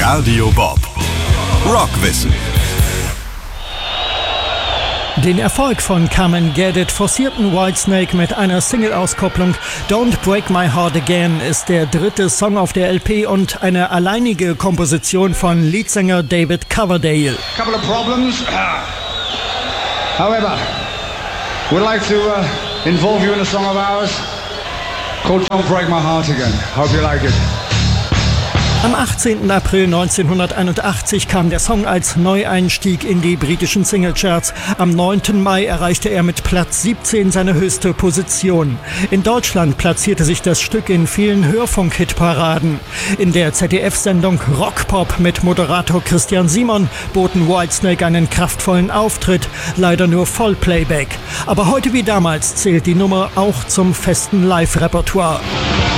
Radio Bob. Rockwissen. Den Erfolg von Come and Get It forcierten Whitesnake mit einer Single-Auskopplung. Don't Break My Heart Again ist der dritte Song auf der LP und eine alleinige Komposition von Leadsänger David Coverdale. Couple of problems. However, we'd like to involve you in a song of ours called Don't Break My Heart Again. Hope you like it. Am 18. April 1981 kam der Song als Neueinstieg in die britischen Singlecharts. Am 9. Mai erreichte er mit Platz 17 seine höchste Position. In Deutschland platzierte sich das Stück in vielen Hörfunk-Hitparaden. In der ZDF-Sendung Rockpop mit Moderator Christian Simon boten Whitesnake einen kraftvollen Auftritt, leider nur Vollplayback. Aber heute wie damals zählt die Nummer auch zum festen Live-Repertoire.